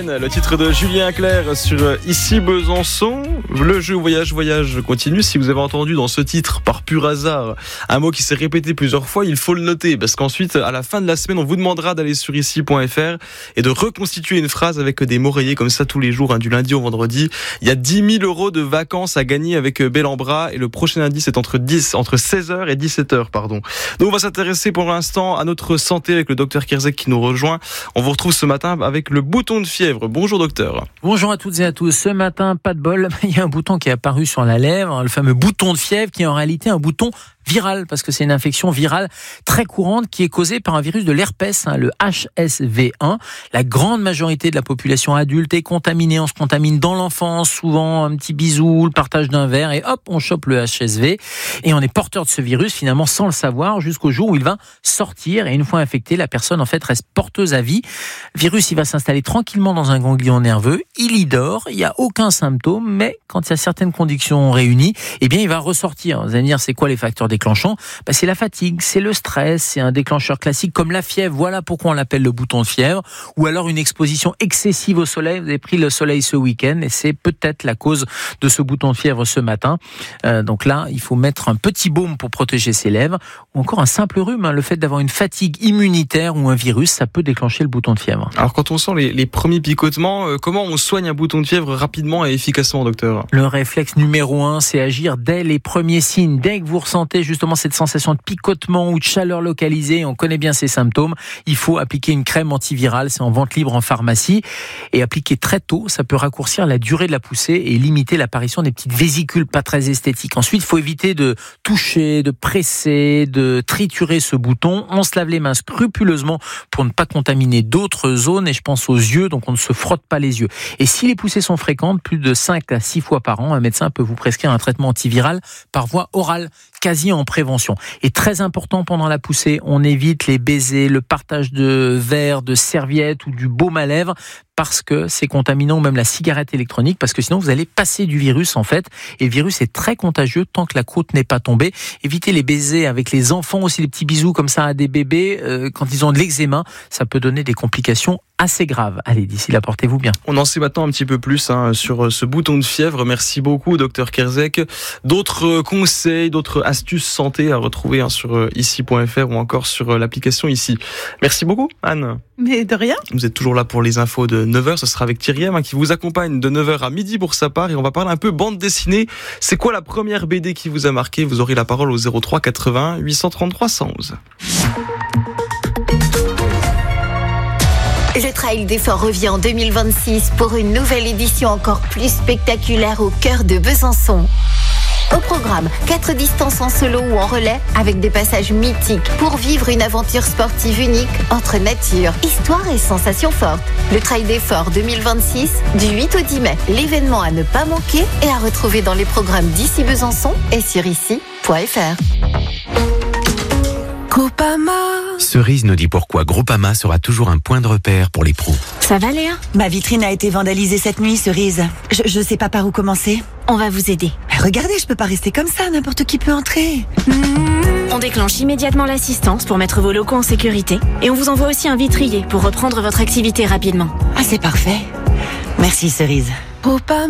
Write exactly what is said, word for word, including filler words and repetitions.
Anne, le titre de Julien Clerc sur Ici Besançon. Le jeu Voyage Voyage continue. Si vous avez entendu dans ce titre, par pur hasard, un mot qui s'est répété plusieurs fois, il faut le noter, parce qu'ensuite, à la fin de la semaine, on vous demandera d'aller sur ici point f r et de reconstituer une phrase avec des mots rayés comme ça tous les jours, hein, du lundi au vendredi. Il y a dix mille euros de vacances à gagner avec Bel en Bras, et le prochain indice est entre dix, entre seize heures et dix-sept heures, pardon. Donc on va s'intéresser pour l'instant à notre santé avec le docteur Kerzek qui nous rejoint. On vous retrouve ce matin avec le bouton de fièvre. Bonjour docteur. Bonjour à toutes et à tous. Ce matin, pas de bol, il y a un bouton qui est apparu sur la lèvre, le fameux bouton de fièvre qui est en réalité un bouton viral, parce que c'est une infection virale très courante qui est causée par un virus de l'herpès, hein, le H S V un. La grande majorité de la population adulte est contaminée. On se contamine dans l'enfance, souvent un petit bisou, le partage d'un verre, et hop, on chope le H S V. Et on est porteur de ce virus, finalement, sans le savoir, jusqu'au jour où il va sortir. Et une fois infecté, la personne, en fait, reste porteuse à vie. Le virus, il va s'installer tranquillement dans un ganglion nerveux. Il y dort, il n'y a aucun symptôme, mais quand il y a certaines conditions réunies, eh bien, il va ressortir. Vous allez me dire, c'est quoi les facteurs déclenchants? Bah, c'est la fatigue, c'est le stress, c'est un déclencheur classique comme la fièvre. Voilà pourquoi on l'appelle le bouton de fièvre. Ou alors une exposition excessive au soleil. Vous avez pris le soleil ce week-end et c'est peut-être la cause de ce bouton de fièvre ce matin. Euh, donc là, il faut mettre un petit baume pour protéger ses lèvres. Ou encore un simple rhume. Hein. Le fait d'avoir une fatigue immunitaire ou un virus, ça peut déclencher le bouton de fièvre. Alors quand on sent les, les premiers picotements, euh, comment on soigne un bouton de fièvre rapidement et efficacement, docteur? Le réflexe numéro un, c'est agir dès les premiers signes. Dès que vous ressentez justement cette sensation de picotement ou de chaleur localisée, on connaît bien ces symptômes, il faut appliquer une crème antivirale, c'est en vente libre en pharmacie, et appliquer très tôt, ça peut raccourcir la durée de la poussée et limiter l'apparition des petites vésicules pas très esthétiques. Ensuite, il faut éviter de toucher, de presser, de triturer ce bouton. On se lave les mains scrupuleusement pour ne pas contaminer d'autres zones, et je pense aux yeux, donc on ne se frotte pas les yeux. Et si les poussées sont fréquentes, plus de cinq à six fois par an, un médecin peut vous prescrire un traitement antiviral par voie orale, quasi en prévention. Et très important pendant la poussée, on évite les baisers, le partage de verres, de serviettes ou du baume à lèvres, parce que c'est contaminant, ou même la cigarette électronique, parce que sinon vous allez passer du virus en fait, et le virus est très contagieux tant que la croûte n'est pas tombée. Évitez les baisers avec les enfants, aussi les petits bisous comme ça à des bébés, euh, quand ils ont de l'eczéma, ça peut donner des complications assez graves. Allez, d'ici là, portez-vous bien. On en sait maintenant un petit peu plus hein, sur ce bouton de fièvre. Merci beaucoup, docteur Kerzek. D'autres conseils, d'autres astuces santé à retrouver hein, sur ici point f r ou encore sur l'application Ici. Merci beaucoup, Anne. Mais de rien. Vous êtes toujours là pour les infos de neuf heures. Ce sera avec Thierry hein, qui vous accompagne de neuf heures à midi pour sa part. Et on va parler un peu bande dessinée. C'est quoi la première B D qui vous a marqué? Vous aurez la parole au zéro trois quatre-vingts huit cent trente-trois cent onze. Le Trail des Forts revient en deux mille vingt-six pour une nouvelle édition encore plus spectaculaire au cœur de Besançon. Au programme, quatre distances en solo ou en relais avec des passages mythiques pour vivre une aventure sportive unique entre nature, histoire et sensations fortes. Le Trail des Forts deux mille vingt-six, du huit au dix mai. L'événement à ne pas manquer et à retrouver dans les programmes d'Ici Besançon et sur ici point f r. Groupama. Cerise nous dit pourquoi Groupama sera toujours un point de repère pour les pros. Ça va Léa? Ma vitrine a été vandalisée cette nuit, Cerise. Je, je sais pas par où commencer. On va vous aider. Regardez, je peux pas rester comme ça, n'importe qui peut entrer. On déclenche immédiatement l'assistance pour mettre vos locaux en sécurité. Et on vous envoie aussi un vitrier pour reprendre votre activité rapidement. Ah, c'est parfait. Merci, Cerise. Groupama.